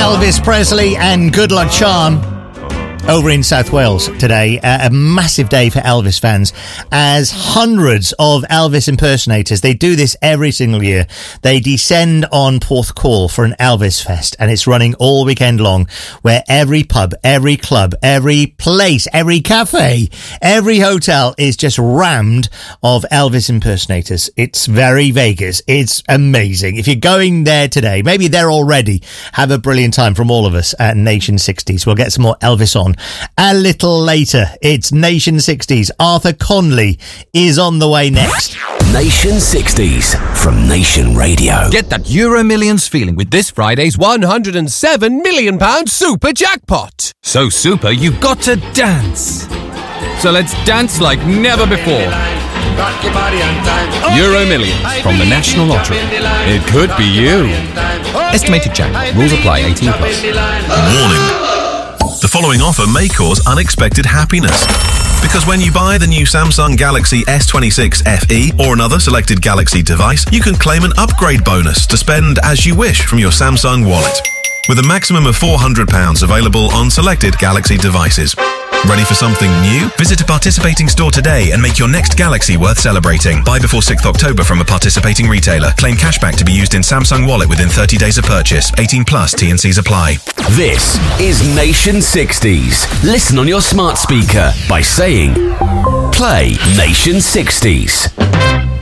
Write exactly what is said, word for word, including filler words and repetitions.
Elvis Presley and Good Luck Charm over in South Wales today. Uh, a massive day for Elvis fans, as hundreds of Elvis impersonators, they do this every single year. They descend on Porthcawl for an Elvis Fest, and it's running all weekend long, where every pub, every club, every place, every cafe, every hotel is just rammed of Elvis impersonators. It's very Vegas. It's amazing. If you're going there today, maybe there already, have a brilliant time from all of us at Nation sixties. We'll get some more Elvis on a little later. It's Nation sixties. Arthur Conley is on the way next. Nation sixties from Nation Radio. Get that Euro Millions feeling with this Friday's one hundred seven million pounds super jackpot. So super, you've got to dance. So let's dance like never before. Euro Millions from the National Lottery. It could be you. Estimated jackpot. Rules apply. eighteen plus. Warning. The following offer may cause unexpected happiness. Because when you buy the new Samsung Galaxy S twenty-six F E or another selected Galaxy device, you can claim an upgrade bonus to spend as you wish from your Samsung wallet, with a maximum of four hundred pounds available on selected Galaxy devices. Ready for something new? Visit a participating store today and make your next Galaxy worth celebrating. Buy before sixth of October from a participating retailer. Claim cashback to be used in Samsung Wallet within thirty days of purchase. eighteen plus, T and C's apply. This is Nation sixties. Listen on your smart speaker by saying, play Nation sixties.